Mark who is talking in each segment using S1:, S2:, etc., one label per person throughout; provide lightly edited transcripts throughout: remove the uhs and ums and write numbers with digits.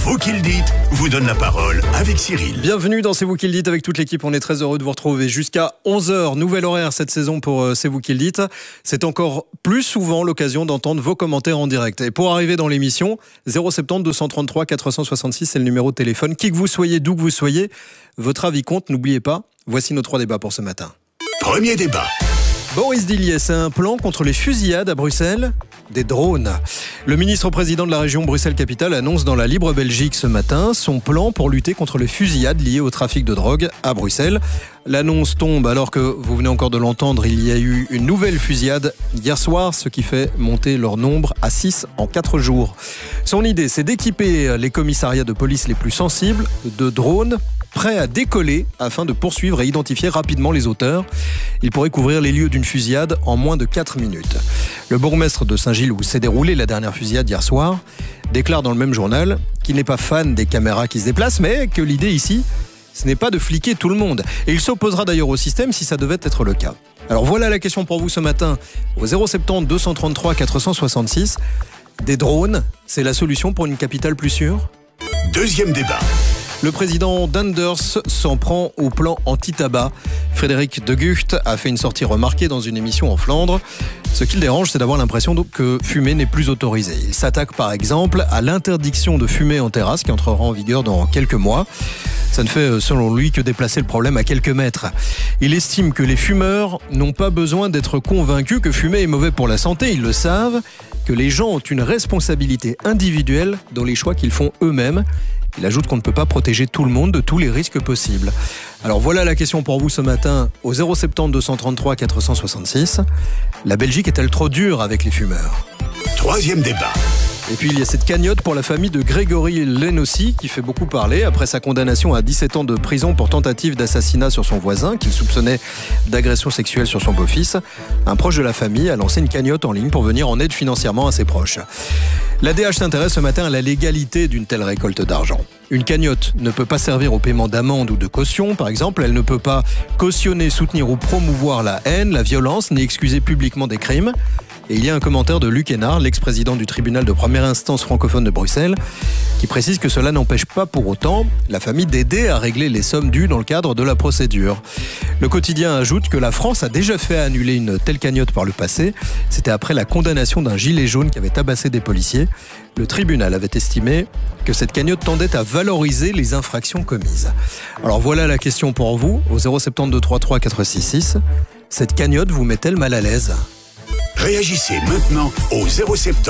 S1: Vous qui le dites vous donne la parole avec Cyril.
S2: Bienvenue dans C'est vous qui le dites avec toute l'équipe. On est très heureux de vous retrouver jusqu'à 11h. Nouvel horaire cette saison pour C'est vous qui le dites. C'est encore plus souvent l'occasion d'entendre vos commentaires en direct. Et pour arriver dans l'émission, 070 233 466, c'est le numéro de téléphone. Qui que vous soyez, d'où que vous soyez, votre avis compte. N'oubliez pas, voici nos 3 débats pour ce matin.
S1: Premier débat.
S2: Boris Didier, un plan contre les fusillades à Bruxelles, des drones. Le ministre-président de la région Bruxelles-Capitale annonce dans la Libre Belgique ce matin son plan pour lutter contre les fusillades liées au trafic de drogue à Bruxelles. L'annonce tombe alors que, vous venez encore de l'entendre, il y a eu une nouvelle fusillade hier soir, ce qui fait monter leur nombre à 6 en 4 jours. Son idée, c'est d'équiper les commissariats de police les plus sensibles de drones prêts à décoller afin de poursuivre et identifier rapidement les auteurs. Il pourrait couvrir les lieux d'une fusillade en moins de 4 minutes. Le bourgmestre de Saint-Gilles, où s'est déroulée la dernière fusillade hier soir, déclare dans le même journal qu'il n'est pas fan des caméras qui se déplacent, mais que l'idée ici, ce n'est pas de fliquer tout le monde. Et il s'opposera d'ailleurs au système si ça devait être le cas. Alors voilà la question pour vous ce matin au 070 233 466. Des drones, c'est la solution pour une capitale plus sûre ?
S1: Deuxième débat.
S2: Le président d'Anders s'en prend au plan anti-tabac. Frédéric de Gucht a fait une sortie remarquée dans une émission en Flandre. Ce qui le dérange, c'est d'avoir l'impression que fumer n'est plus autorisé. Il s'attaque par exemple à l'interdiction de fumer en terrasse qui entrera en vigueur dans quelques mois. Ça ne fait selon lui que déplacer le problème à quelques mètres. Il estime que les fumeurs n'ont pas besoin d'être convaincus que fumer est mauvais pour la santé. Ils le savent, que les gens ont une responsabilité individuelle dans les choix qu'ils font eux-mêmes. Il ajoute qu'on ne peut pas protéger tout le monde de tous les risques possibles. Alors voilà la question pour vous ce matin au 070 233 466. La Belgique est-elle trop dure avec les fumeurs ?
S1: Troisième débat.
S2: Et puis il y a cette cagnotte pour la famille de Grégory Lenossi qui fait beaucoup parler après sa condamnation à 17 ans de prison pour tentative d'assassinat sur son voisin qu'il soupçonnait d'agression sexuelle sur son beau-fils. Un proche de la famille a lancé une cagnotte en ligne pour venir en aide financièrement à ses proches. L'ADH s'intéresse ce matin à la légalité d'une telle récolte d'argent. Une cagnotte ne peut pas servir au paiement d'amendes ou de caution, par exemple. Elle ne peut pas cautionner, soutenir ou promouvoir la haine, la violence, ni excuser publiquement des crimes. Et il y a un commentaire de Luc Hénard, l'ex-président du tribunal de première instance francophone de Bruxelles, qui précise que cela n'empêche pas pour autant la famille d'aider à régler les sommes dues dans le cadre de la procédure. Le quotidien ajoute que la France a déjà fait annuler une telle cagnotte par le passé. C'était après la condamnation d'un gilet jaune qui avait tabassé des policiers. Le tribunal avait estimé que cette cagnotte tendait à valoriser les infractions commises. Alors voilà la question pour vous, au 070 233 466. Cette cagnotte vous met-elle mal à l'aise ?
S1: Réagissez maintenant au 070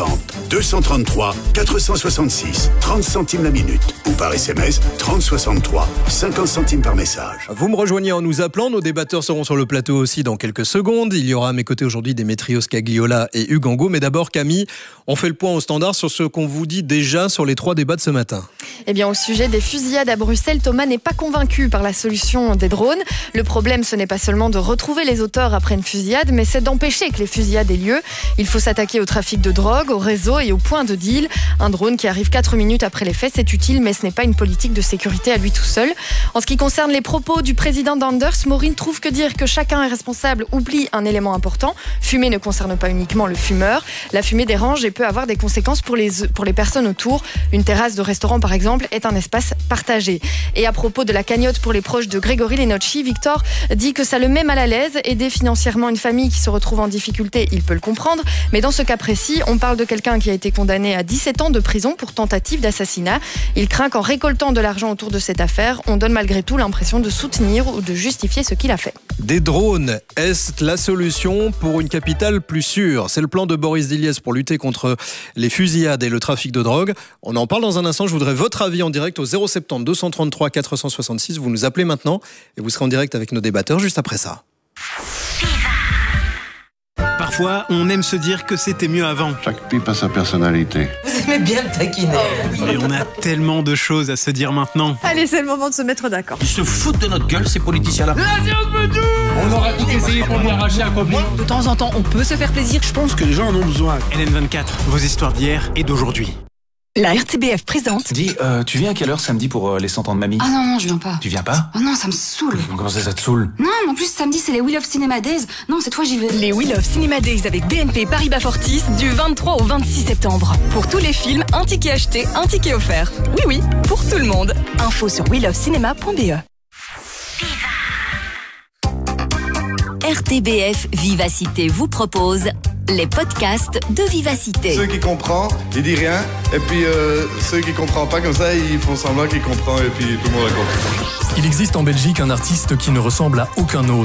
S1: 233 466, 30 centimes la minute ou par SMS 3063, 50 centimes par message.
S2: Vous me rejoignez en nous appelant, nos débatteurs seront sur le plateau aussi dans quelques secondes. Il y aura à mes côtés aujourd'hui Démétrios Cagliola et Hugues Angot. Mais d'abord Camille, on fait le point au standard sur ce qu'on vous dit déjà sur les 3 débats de ce matin.
S3: Eh bien, au sujet des fusillades à Bruxelles, Thomas n'est pas convaincu par la solution des drones. Le problème, ce n'est pas seulement de retrouver les auteurs après une fusillade, mais c'est d'empêcher que les fusillades aient lieu. Il faut s'attaquer au trafic de drogue, au réseau et au point de deal. Un drone qui arrive 4 minutes après les faits, c'est utile, mais ce n'est pas une politique de sécurité à lui tout seul. En ce qui concerne les propos du président d'Anders, Maureen trouve que dire que chacun est responsable oublie un élément important. Fumer ne concerne pas uniquement le fumeur. La fumée dérange et peut avoir des conséquences pour les personnes autour. Une terrasse de restaurant, par exemple, est un espace partagé. Et à propos de la cagnotte pour les proches de Grégory Lenossi, Victor dit que ça le met mal à l'aise. Aider financièrement une famille qui se retrouve en difficulté, il peut le comprendre. Mais dans ce cas précis, on parle de quelqu'un qui a été condamné à 17 ans de prison pour tentative d'assassinat. Il craint qu'en récoltant de l'argent autour de cette affaire, on donne malgré tout l'impression de soutenir ou de justifier ce qu'il a fait.
S2: Des drones, est-ce la solution pour une capitale plus sûre ? C'est le plan de Boris Didier pour lutter contre les fusillades et le trafic de drogue. On en parle dans un instant. Je voudrais votre avis en direct au 070 233 466. Vous nous appelez maintenant et vous serez en direct avec nos débatteurs juste après ça.
S4: Parfois, on aime se dire que c'était mieux avant.
S5: Chaque pipe a sa personnalité.
S6: Vous aimez bien le taquiner.
S4: Mais on a tellement de choses à se dire maintenant.
S7: Allez, c'est le moment de se mettre d'accord.
S6: Ils se foutent de notre gueule, ces politiciens-là.
S4: On aura tout essayé pour lui arracher un copain.
S7: De temps en temps, on peut se faire plaisir.
S4: Je pense que les gens en ont besoin. LN24, vos histoires d'hier et d'aujourd'hui.
S7: La RTBF présente.
S8: Dis, tu viens à quelle heure samedi pour les 100 ans de mamie?
S9: Ah non, je viens pas.
S8: Tu viens pas?
S9: Oh non, ça me saoule.
S8: Comment ça te saoule?
S9: Non, mais en plus samedi c'est les We Love Cinema Days. Non, cette fois j'y vais.
S7: Les We Love Cinema Days avec BNP Paribas Fortis du 23 au 26 septembre. Pour tous les films, un ticket acheté, un ticket offert. Oui, pour tout le monde. Info sur welovecinema.be.
S10: RTBF Vivacité vous propose les podcasts de Vivacité.
S5: Ceux qui comprennent, ils disent rien. Et puis ceux qui comprennent pas comme ça, ils font semblant qu'ils comprennent et puis tout le monde a compris.
S11: Il existe en Belgique un artiste qui ne ressemble à aucun autre.